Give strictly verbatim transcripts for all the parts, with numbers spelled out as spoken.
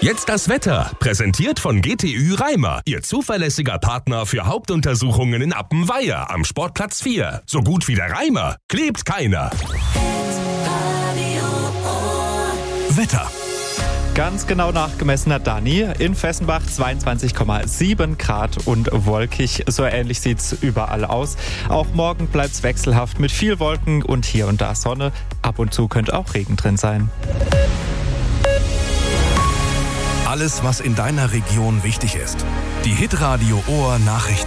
Jetzt das Wetter, präsentiert von G T Ü Reimer, Ihr zuverlässiger Partner für Hauptuntersuchungen in Appenweier am Sportplatz vier. So gut wie der Reimer, klebt keiner. Wetter. Ganz genau nachgemessen hat Dani. In Fessenbach zweiundzwanzig Komma sieben Grad und wolkig. So ähnlich sieht's überall aus. Auch morgen bleibt's wechselhaft mit viel Wolken und hier und da Sonne. Ab und zu könnte auch Regen drin sein. Alles, was in deiner Region wichtig ist. Die Hitradio Ohr Nachrichten.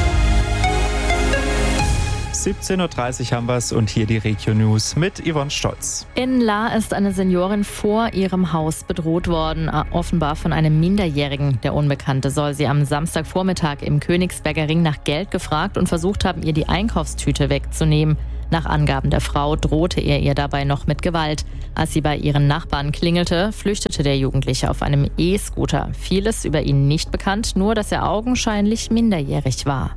siebzehn Uhr dreißig haben wir's und hier die Regio-News mit Yvonne Stolz. In Lahr ist eine Seniorin vor ihrem Haus bedroht worden, offenbar von einem Minderjährigen. Der Unbekannte soll sie am Samstagvormittag im Königsberger Ring nach Geld gefragt und versucht haben, ihr die Einkaufstüte wegzunehmen. Nach Angaben der Frau drohte er ihr dabei noch mit Gewalt. Als sie bei ihren Nachbarn klingelte, flüchtete der Jugendliche auf einem E-Scooter. Vieles über ihn nicht bekannt, nur dass er augenscheinlich minderjährig war.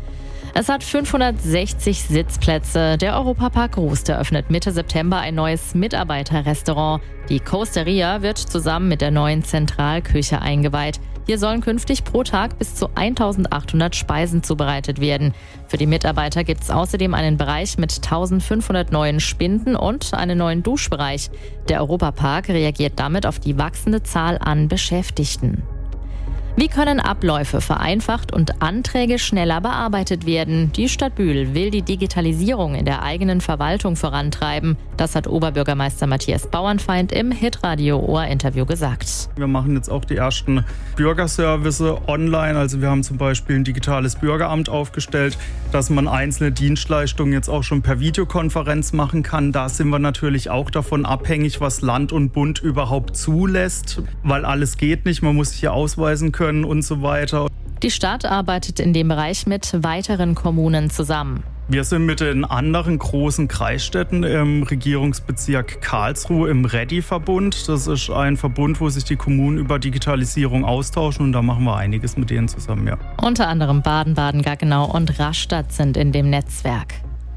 Es hat fünfhundertsechzig Sitzplätze. Der Europapark Rust eröffnet Mitte September ein neues Mitarbeiterrestaurant. Die Coasteria wird zusammen mit der neuen Zentralküche eingeweiht. Hier sollen künftig pro Tag bis zu eintausendachthundert Speisen zubereitet werden. Für die Mitarbeiter gibt es außerdem einen Bereich mit eintausendfünfhundert neuen Spinden und einen neuen Duschbereich. Der Europapark reagiert damit auf die wachsende Zahl an Beschäftigten. Wie können Abläufe vereinfacht und Anträge schneller bearbeitet werden? Die Stadt Bühl will die Digitalisierung in der eigenen Verwaltung vorantreiben. Das hat Oberbürgermeister Matthias Bauernfeind im Hitradio Ohr-Interview gesagt. Wir machen jetzt auch die ersten Bürgerservice online. Also wir haben zum Beispiel ein digitales Bürgeramt aufgestellt, dass man einzelne Dienstleistungen jetzt auch schon per Videokonferenz machen kann. Da sind wir natürlich auch davon abhängig, was Land und Bund überhaupt zulässt, weil alles geht nicht. Man muss sich ja ausweisen können und so weiter. Die Stadt arbeitet in dem Bereich mit weiteren Kommunen zusammen. Wir sind mit den anderen großen Kreisstädten im Regierungsbezirk Karlsruhe im REDI-Verbund. Das ist ein Verbund, wo sich die Kommunen über Digitalisierung austauschen und da machen wir einiges mit denen zusammen, ja. Unter anderem Baden-Baden, Gaggenau und Rastatt sind in dem Netzwerk.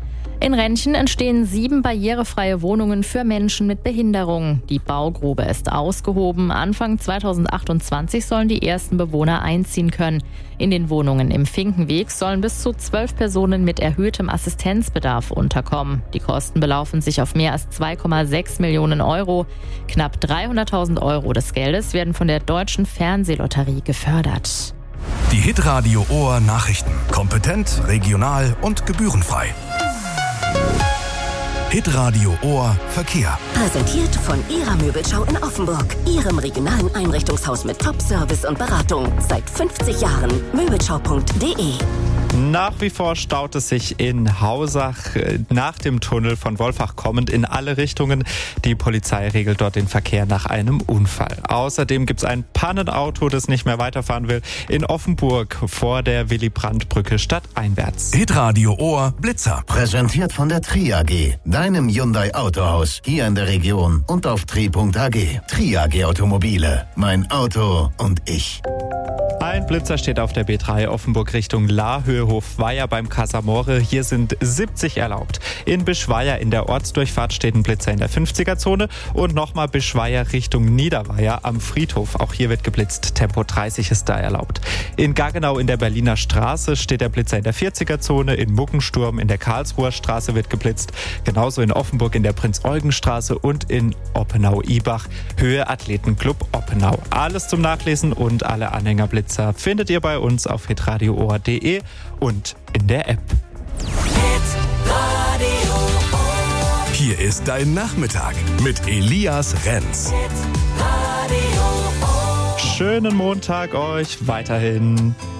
In Rentchen entstehen sieben barrierefreie Wohnungen für Menschen mit Behinderung. Die Baugrube ist ausgehoben. Anfang zweitausendachtundzwanzig sollen die ersten Bewohner einziehen können. In den Wohnungen im Finkenweg sollen bis zu zwölf Personen mit erhöhtem Assistenzbedarf unterkommen. Die Kosten belaufen sich auf mehr als zwei Komma sechs Millionen Euro. Knapp dreihunderttausend Euro des Geldes werden von der Deutschen Fernsehlotterie gefördert. Die Hitradio Ohr Nachrichten. Kompetent, regional und gebührenfrei. Hitradio Ohr Verkehr. Präsentiert von Ihrer Möbelschau in Offenburg. Ihrem regionalen Einrichtungshaus mit Top-Service und Beratung. Seit fünfzig Jahren. Möbelschau punkt de. Nach wie vor staut es sich in Hausach nach dem Tunnel von Wolfach kommend in alle Richtungen. Die Polizei regelt dort den Verkehr nach einem Unfall. Außerdem gibt es ein Pannenauto, das nicht mehr weiterfahren will, in Offenburg vor der Willy-Brandt-Brücke stadteinwärts. Hitradio Ohr Blitzer. Präsentiert von der Tri A G, deinem Hyundai Autohaus, hier in der Region und auf tri punkt a g. Tri A G Automobile, mein Auto und ich. Ein Blitzer steht auf der B drei Offenburg Richtung Lahr, Höhehof Weiher beim Casamore. Hier sind siebzig erlaubt. In Bischweier in der Ortsdurchfahrt steht ein Blitzer in der fünfziger-Zone und nochmal Bischweier Richtung Niederweiher am Friedhof. Auch hier wird geblitzt. Tempo dreißig ist da erlaubt. In Gaggenau in der Berliner Straße steht der Blitzer in der vierziger-Zone. In Muggensturm in der Karlsruher Straße wird geblitzt. Genauso in Offenburg in der Prinz-Eugen-Straße und in Oppenau-Ibach. Höhe Athletenclub Oppenau. Alles zum Nachlesen und alle Anhängerblitzer findet ihr bei uns auf hitradio ohr punkt de und in der App. Hier ist dein Nachmittag mit Elias Renz. Schönen Montag euch weiterhin.